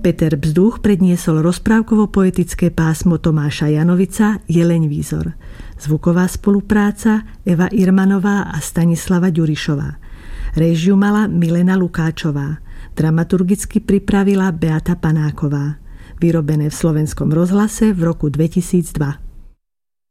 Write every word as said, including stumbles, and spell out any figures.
Peter Bzduch predniesol rozprávkovo-poetické pásmo Tomáša Janovica Jeleň výzor. Zvuková spolupráca Eva Irmanová a Stanislava Ďurišová. Réžiu mala Milena Lukáčová. Dramaturgicky pripravila Beata Panáková. Vyrobené v Slovenskom rozhlase v roku dvetisícdva.